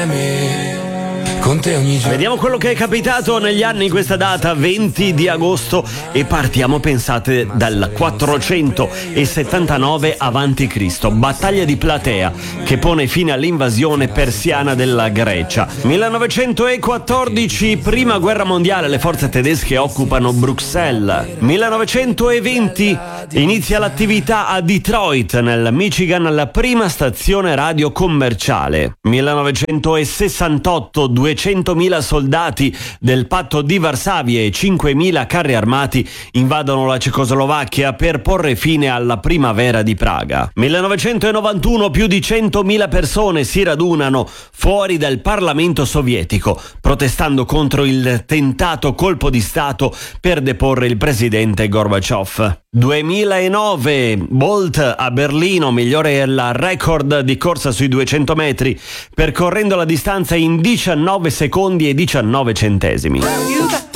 problemi. Con te ogni giorno. Vediamo quello che è capitato negli anni in questa data, 20 di agosto, e partiamo, pensate, dal 479 a.C., battaglia di Platea, che pone fine all'invasione persiana della Grecia. 1914, prima guerra mondiale, le forze tedesche occupano Bruxelles. 1920, inizia l'attività a Detroit, nel Michigan, la prima stazione radio commerciale. 1968, 200.000 soldati del patto di Varsavia e 5.000 carri armati invadono la Cecoslovacchia per porre fine alla primavera di Praga. 1991, più di 100.000 persone si radunano fuori dal Parlamento sovietico, protestando contro il tentato colpo di Stato per deporre il presidente Gorbaciov. 2009, Bolt a Berlino migliora il record di corsa sui 200 metri, percorrendo la distanza in 19 secondi e 19 centesimi.